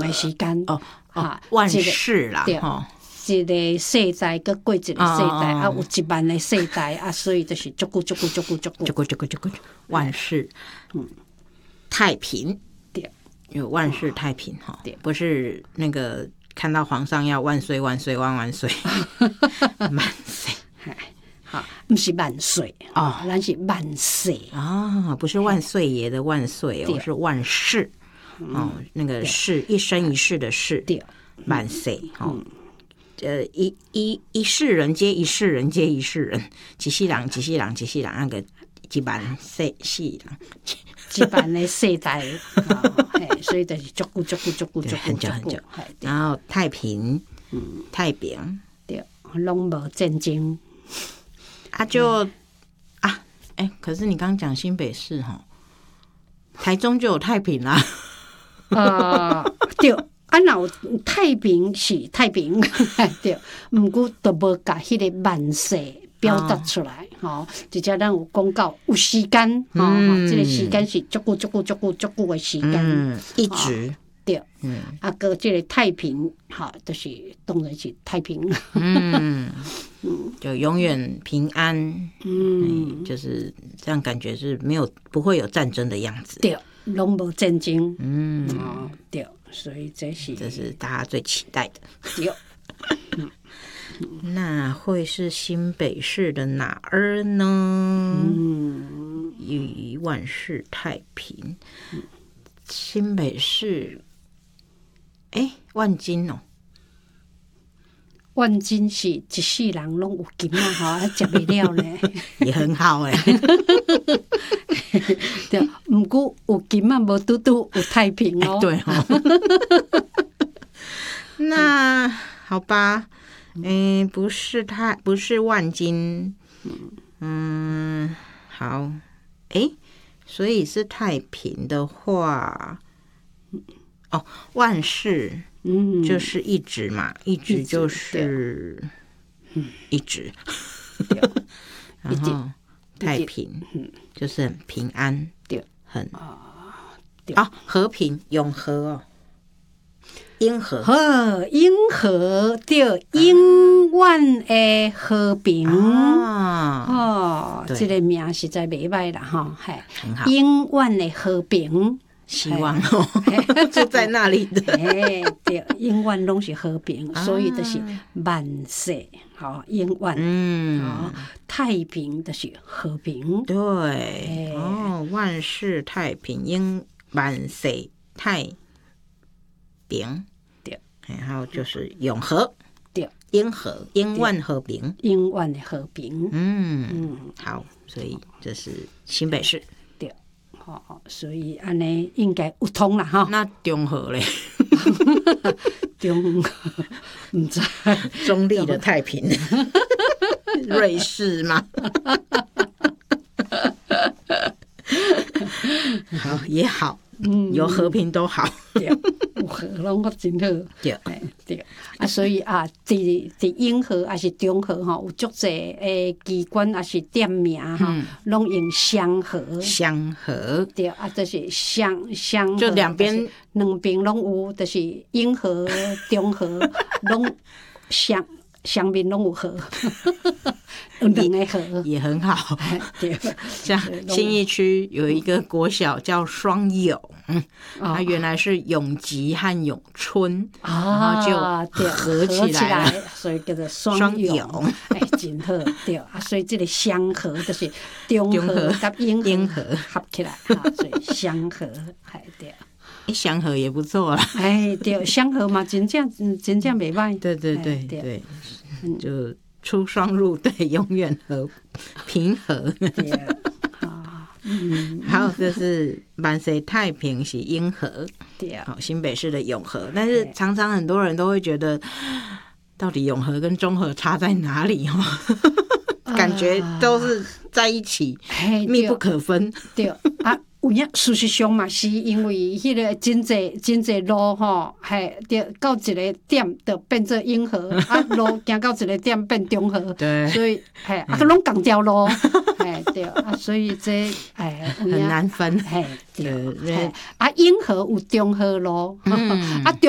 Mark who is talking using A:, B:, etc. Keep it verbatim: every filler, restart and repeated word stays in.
A: 的时间
B: 哦哦，万世啦，
A: 哈。一个世代，佮过一个世代，啊，有一万个世代啊，所以就是足久足久足久足久，
B: 足久足久足久，万世，嗯，太平，
A: 对，
B: 有万世太平哈，对，不是那个看到皇上要万岁万岁万万岁，万岁，
A: 好，不是万岁哦，咱是万世
B: 啊，不是万岁爷的万岁哦，是万世哦，那个世一生一世的世，对，万岁哦。呃，一一一世人接一世人接一世人，一世人一世人一世人，那个一万世世人，
A: 一万的世代，哦、所以就是足久足久足久足久
B: 很久很久。然后太平，嗯，太平，
A: 对，拢无战争，
B: 啊就、嗯、啊，哎、欸，可是你刚刚讲新北市哈，台中就有太平啦，
A: 啊、呃，对。啊，若有太平是太平，对，毋过都无甲迄个万世表达出来，吼、哦，直接咱有讲到有时间，吼、嗯，这个时间是足久足久足久足久的时间、
B: 嗯，一直、哦、
A: 对，嗯，啊，个这个太平，哈，就是当然是太平，
B: 嗯嗯，就永远平安，嗯，就是这样，感觉是没有不会有战争的样子，
A: 对，拢无战争，
B: 嗯，
A: 哦，对。所以这是
B: 这是大家最期待的。
A: 有，
B: 那会是新北市的哪儿呢？嗯，与万世太平。新北市，哎、欸，万金哦。
A: 万金是一世人拢有金啊，哈，食不了呢。
B: 也很好哎、欸。
A: 对，不过有金啊，无拄拄有太平哦。
B: 欸、对哦。那好吧，嗯、欸，不是太不是万金，嗯，好，哎、欸，所以是太平的话，哦，万世，嗯，就是一直嘛，一直就是一直，然后太平，就是很平安，对，很啊和平永和哦。永和，
A: 好，永和对，永远的和平啊，哦，这个名实在袂歹啦，哈，嘿，
B: 很好，
A: 永远的和平，
B: 希望哦，就在那里的，
A: 哎，对，永远拢是和平，所以就是万世，好，永远，嗯，哦，太平就是和平，
B: 对，哦，万世太平，永万世太平。然后就是永和，对，永和，永远和平，
A: 永远的和平。
B: 嗯嗯，好，所以这是新北市，
A: 对，好，所以安尼应该有通了哈。
B: 那中和嘞，
A: 中和唔知
B: 中立的太平，瑞士吗？好也好。嗯，有和平都好，
A: 对，有和拢个真好，
B: 对，
A: 对啊，所以啊，伫伫永和还是中和吼，有足济诶机关还是店名哈，拢用香和，
B: 香和，
A: 对啊，就是香香，
B: 就两边
A: 两边拢有，就是永和、中和拢香。上面拢有河，有两个河
B: 也很好。
A: 对，
B: 像信义区有一个国小叫双永，嗯，它原来是永吉和永春，然后就合起来了，
A: 所以叫做双永。哎，真好，对啊，所以这个相合就是中和甲永和合起来，哈，所以相合，哎对。
B: 祥和也不错啦，
A: 哎，对，祥和嘛，真正真正袂歹。
B: 对对对对，对嗯、就出双入对，永远和平和。
A: 对啊，嗯，
B: 好，这是万世太平是永和，
A: 对啊，
B: 好，新北市的永和，但是常常很多人都会觉得，到底永和跟中和差在哪里哦？感觉都是在一起，密不可分。
A: 对啊。有影，事实上嘛，是因为迄个真济真济路吼，嘿，着到一个点，就变做永和啊，路行到一个点变中和，
B: 对，
A: 所以嘿，啊，都拢同条路，嘿，对啊，所以这哎
B: 很难分，
A: 嘿，对，嘿，啊，永和有中和路，嗯、啊。